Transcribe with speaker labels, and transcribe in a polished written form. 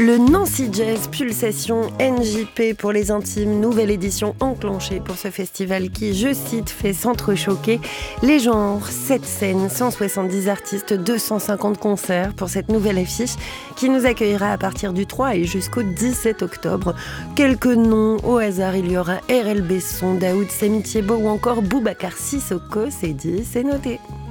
Speaker 1: Le Nancy Jazz Pulsation NJP pour les intimes, nouvelle édition enclenchée pour ce festival qui, je cite, fait s'entrechoquer les genres, 7 scènes, 170 artistes, 250 concerts pour cette nouvelle affiche qui nous accueillera à partir du 3 et jusqu'au 17 octobre. Quelques noms au hasard, il y aura RL Besson, Daoud Samitiebo ou encore Boubacar Sissoko, c'est dit, c'est noté.